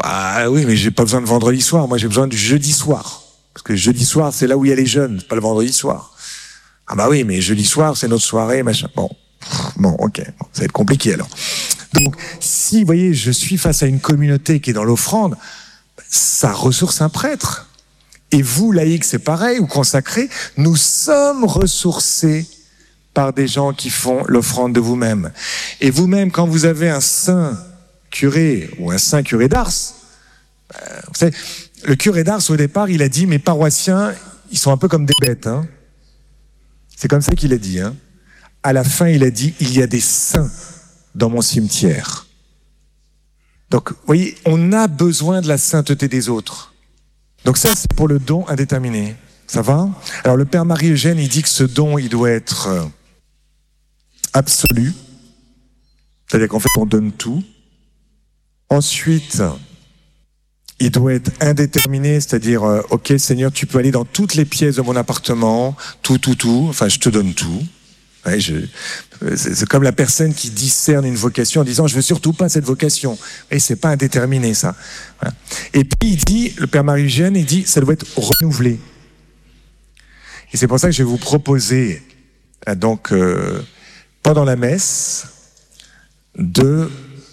Bah oui, mais j'ai pas besoin de vendredi soir. Moi, j'ai besoin du jeudi soir. Parce que jeudi soir, c'est là où il y a les jeunes, pas le vendredi soir. Ah bah oui, mais jeudi soir, c'est notre soirée, machin. Bon, ok. Bon, ça va être compliqué alors. Donc, si, vous voyez, je suis face à une communauté qui est dans l'offrande, ça ressource un prêtre. Et vous, laïcs, c'est pareil, ou consacrés, nous sommes ressourcés par des gens qui font l'offrande de vous-même. Et vous-même, quand vous avez un saint curé ou un saint curé d'Ars, vous savez, le curé d'Ars, au départ, il a dit, mes paroissiens, ils sont un peu comme des bêtes. Hein. C'est comme ça qu'il a dit. Hein. À la fin, il a dit, il y a des saints dans mon cimetière. Donc, vous voyez, on a besoin de la sainteté des autres. Donc ça, c'est pour le don indéterminé. Ça va ? Alors, le père Marie-Eugène, il dit que ce don, il doit être absolu. C'est-à-dire qu'en fait, on donne tout. Ensuite, il doit être indéterminé, c'est-à-dire, ok, Seigneur, tu peux aller dans toutes les pièces de mon appartement, tout, enfin, je te donne tout. Ouais, c'est comme la personne qui discerne une vocation en disant, je veux surtout pas cette vocation. Et c'est pas indéterminé, ça. Voilà. Et puis, il dit, le père Marie-Eugène, il dit, ça doit être renouvelé. Et c'est pour ça que je vais vous proposer, donc, pendant la messe, de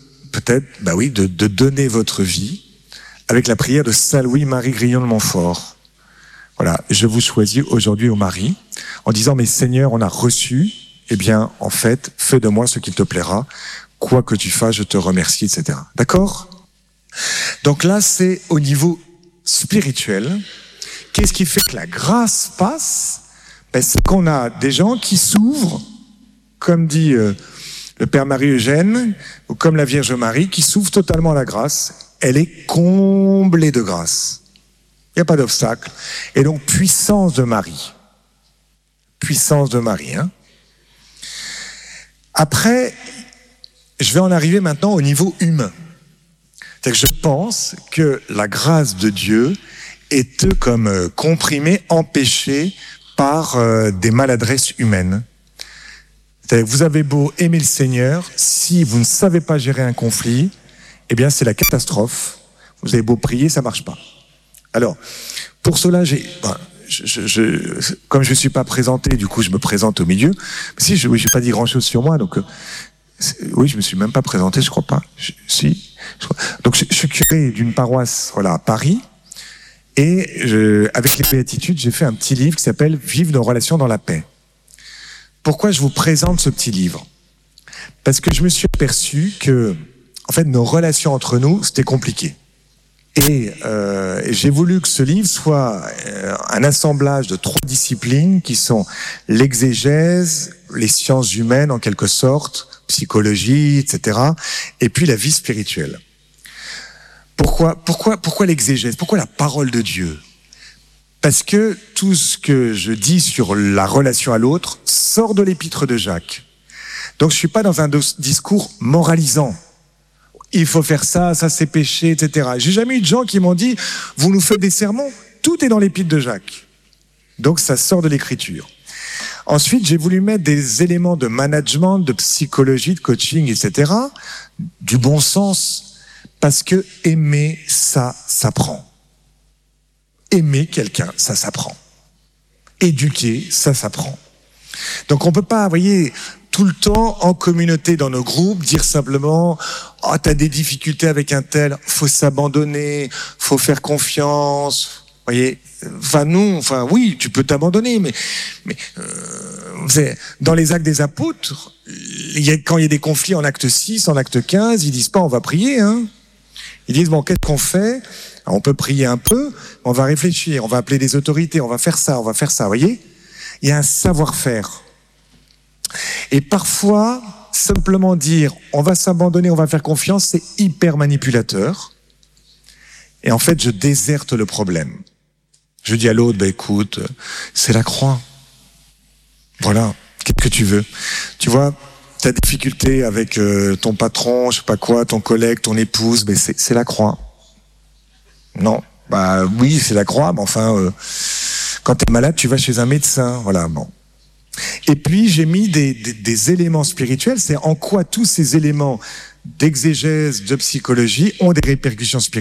donner votre vie avec la prière de Saint Louis-Marie Grillon de Montfort. Voilà, je vous choisis aujourd'hui au Marie, en disant, mais Seigneur, on a reçu, eh bien, en fait, fais de moi ce qu'il te plaira, quoi que tu fasses, je te remercie, etc. D'accord ? Donc là, c'est au niveau spirituel. Qu'est-ce qui fait que la grâce passe ? C'est qu'on a des gens qui s'ouvrent, comme dit le Père Marie-Eugène, ou comme la Vierge Marie, qui s'ouvre totalement à la grâce. Elle est comblée de grâce. Il n'y a pas d'obstacle. Et donc, puissance de Marie. Puissance de Marie. Hein. Après, je vais en arriver maintenant au niveau humain. C'est-à-dire que je pense que la grâce de Dieu est comme comprimée, empêchée par des maladresses humaines. C'est-à-dire que vous avez beau aimer le Seigneur, si vous ne savez pas gérer un conflit, eh bien, c'est la catastrophe. Vous avez beau prier, ça marche pas. Alors, pour cela, comme je ne suis pas présenté, du coup, je me présente au milieu. Si, je n'ai pas dit grand-chose sur moi, donc, oui, je me suis même pas présenté, je crois pas. Donc, je suis curé d'une paroisse, voilà, à Paris. Et avec les béatitudes, j'ai fait un petit livre qui s'appelle « Vivre nos relations dans la paix ». Pourquoi je vous présente ce petit livre ? Parce que je me suis aperçu que, en fait, nos relations entre nous, c'était compliqué. Et j'ai voulu que ce livre soit un assemblage de 3 disciplines qui sont l'exégèse, les sciences humaines en quelque sorte, psychologie, etc. Et puis la vie spirituelle. Pourquoi l'exégèse ? Pourquoi la parole de Dieu ? Parce que tout ce que je dis sur la relation à l'autre sort de l'épître de Jacques. Donc je suis pas dans un discours moralisant. Il faut faire ça, ça c'est péché, etc. J'ai jamais eu de gens qui m'ont dit, vous nous faites des sermons. Tout est dans l'épître de Jacques. Donc ça sort de l'écriture. Ensuite, j'ai voulu mettre des éléments de management, de psychologie, de coaching, etc. Du bon sens. Parce que aimer, ça s'apprend. Aimer quelqu'un, ça s'apprend. Éduquer, ça s'apprend. Donc on peut pas, vous voyez, tout le temps en communauté dans nos groupes dire simplement « Oh, t'as des difficultés avec un tel, faut s'abandonner, faut faire confiance. » Vous voyez, oui, tu peux t'abandonner, mais dans les actes des apôtres, quand il y a des conflits en acte 6, en acte 15, ils disent pas « On va prier ». Hein. Ils disent « Bon, qu'est-ce qu'on fait ? Alors, on peut prier un peu, on va réfléchir, on va appeler des autorités, on va faire ça, vous voyez ? Il y a un savoir-faire. Et parfois, simplement dire « on va s'abandonner, on va faire confiance », c'est hyper manipulateur. Et en fait, je déserte le problème. Je dis à l'autre, écoute, c'est la croix. Voilà, qu'est-ce que tu veux ? Tu vois, tu as des difficultés avec ton patron, je sais pas quoi, ton collègue, ton épouse, mais c'est la croix. Non, oui, c'est la croix, mais enfin, quand tu es malade, tu vas chez un médecin, voilà, bon. Et puis, j'ai mis des éléments spirituels, c'est en quoi tous ces éléments d'exégèse, de psychologie ont des répercussions spirituelles.